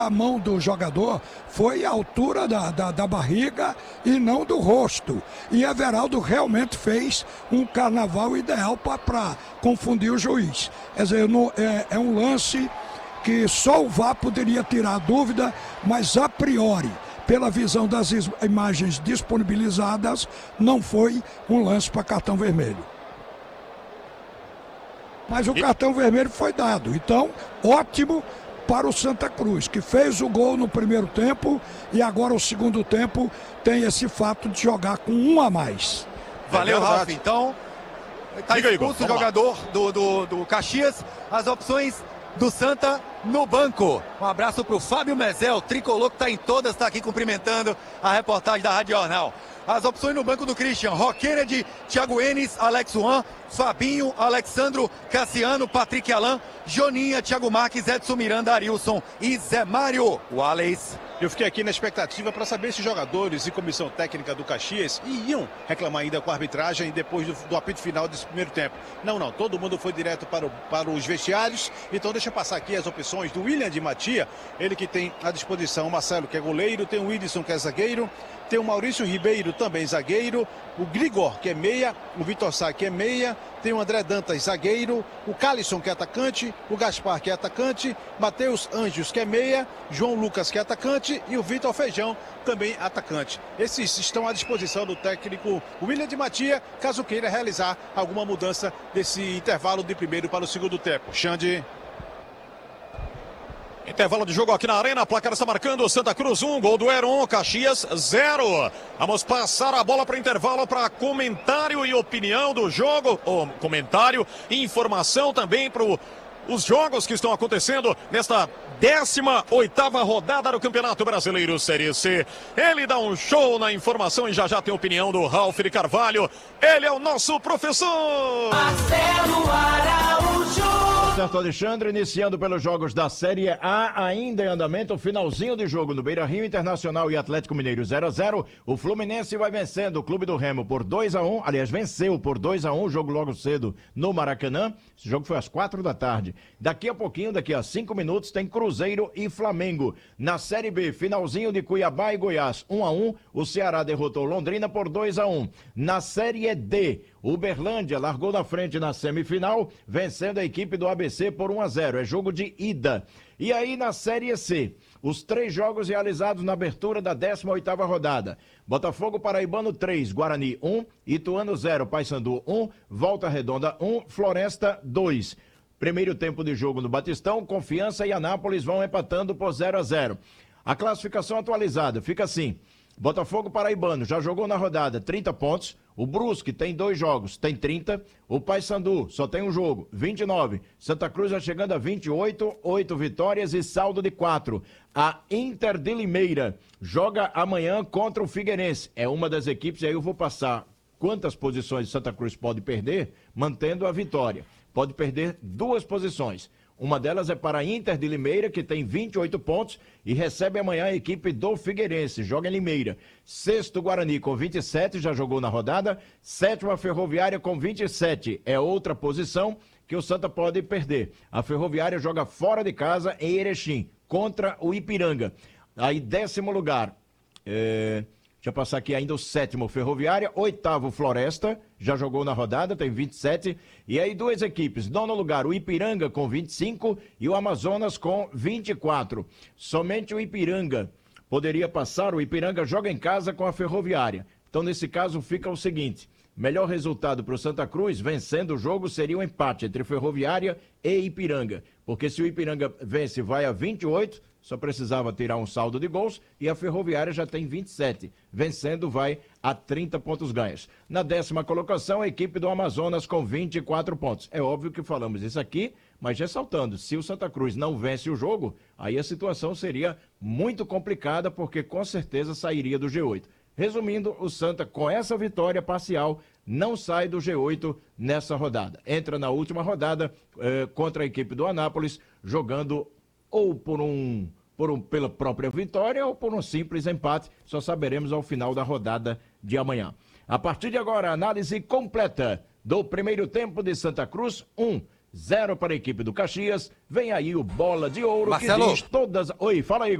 A mão do jogador foi a altura da barriga e não do rosto. E Everaldo realmente fez um carnaval ideal para confundir o juiz. Quer dizer, é um lance que só o VAR poderia tirar a dúvida, mas a priori, pela visão das imagens disponibilizadas, não foi um lance para cartão vermelho. Mas o cartão vermelho foi dado. Então, ótimo para o Santa Cruz, que fez o gol no primeiro tempo e agora o segundo tempo tem esse fato de jogar com um a mais. Valeu, Ralf. Então, está expulso o jogador do Caxias. As opções do Santa no banco. Um abraço para o Fábio Mezel, tricolor que está em todas, está aqui cumprimentando a reportagem da Rádio Jornal. As opções no banco do Christian: Rock Kennedy, Thiago Enes, Alex Juan, Fabinho, Alexandro, Cassiano, Patrick Alain, Joninha, Thiago Marques, Edson Miranda, Arilson e Zé Mário. Wallace. Eu fiquei aqui na expectativa para saber se jogadores e comissão técnica do Caxias iam reclamar ainda com a arbitragem depois do apito final desse primeiro tempo. Não, todo mundo foi direto para os vestiários. Então deixa eu passar aqui as opções do William de Matia, ele que tem à disposição o Marcelo, que é goleiro, tem o Wilson, que é zagueiro, tem o Maurício Ribeiro, também zagueiro, o Grigor, que é meia, o Vitor Sá, que é meia, tem o André Dantas, zagueiro, o Calisson, que é atacante, o Gaspar, que é atacante, Matheus Anjos, que é meia, João Lucas, que é atacante, e o Vitor Feijão, também atacante. Esses estão à disposição do técnico William de Matia, caso queira realizar alguma mudança desse intervalo de primeiro para o segundo tempo. Xande. Intervalo de jogo aqui na Arena, a placar está marcando Santa Cruz 1, gol do Heron, Caxias 0. Vamos passar a bola para intervalo para comentário e opinião do jogo, ou comentário e informação também para os jogos que estão acontecendo nesta 18ª rodada do Campeonato Brasileiro Série C. Ele dá um show na informação e já tem a opinião do Ralf de Carvalho. Ele é o nosso professor Marcelo Araújo. Certo, Alexandre, iniciando pelos jogos da Série A, ainda em andamento, finalzinho de jogo no Beira-Rio, Internacional e Atlético Mineiro 0-0. O Fluminense vai vencendo o Clube do Remo por 2-1, aliás, venceu por 2-1, jogo logo cedo no Maracanã. Esse jogo foi às 4 da tarde. Daqui a pouquinho, daqui a 5 minutos, tem Cruzeiro e Flamengo. Na Série B, finalzinho de Cuiabá e Goiás 1-1, o Ceará derrotou Londrina por 2-1. Na Série D, Uberlândia largou na frente na semifinal, vencendo a equipe do ABC por 1-0. É jogo de ida. E aí na Série C, os 3 jogos realizados na abertura da 18ª rodada. Botafogo Paraibano 3, Guarani 1, Ituano 0, Paysandu 1, Volta Redonda 1, Floresta 2. Primeiro tempo de jogo no Batistão, Confiança e Anápolis vão empatando por 0-0. A classificação atualizada fica assim: Botafogo Paraibano já jogou na rodada 30 pontos, o Brusque tem 2 jogos, tem 30, o Paysandu só tem um jogo, 29, Santa Cruz já chegando a 28, 8 vitórias e saldo de 4. A Inter de Limeira joga amanhã contra o Figueirense, é uma das equipes, e aí eu vou passar quantas posições Santa Cruz pode perder, mantendo a vitória. Pode perder 2 posições. Uma delas é para a Inter de Limeira, que tem 28 pontos e recebe amanhã a equipe do Figueirense, joga em Limeira. Sexto, Guarani com 27, já jogou na rodada. Sétima, Ferroviária com 27, é outra posição que o Santa pode perder. A Ferroviária joga fora de casa em Erechim, contra o Ipiranga. Aí, 10º lugar, deixa eu passar aqui ainda o 7º, Ferroviária. 8º, Floresta, já jogou na rodada, tem 27. E aí 2 equipes, 9º lugar, o Ipiranga com 25 e o Amazonas com 24. Somente o Ipiranga poderia passar, o Ipiranga joga em casa com a Ferroviária. Então nesse caso fica o seguinte: melhor resultado para o Santa Cruz, vencendo o jogo, seria um empate entre Ferroviária e Ipiranga. Porque se o Ipiranga vence, vai a 28, só precisava tirar um saldo de gols, e a Ferroviária já tem 27. Vencendo, vai a 30 pontos ganhos. Na 10ª colocação, a equipe do Amazonas com 24 pontos. É óbvio que falamos isso aqui, mas ressaltando, se o Santa Cruz não vence o jogo, aí a situação seria muito complicada, porque com certeza sairia do G8. Resumindo, o Santa, com essa vitória parcial, não sai do G8 nessa rodada. Entra na última rodada contra a equipe do Anápolis, jogando ou pela própria vitória ou por um simples empate. Só saberemos ao final da rodada de amanhã. A partir de agora, a análise completa do primeiro tempo de Santa Cruz 1, 0 para a equipe do Caxias. Vem aí o Bola de Ouro Marcelo. que diz todas... Oi, fala aí.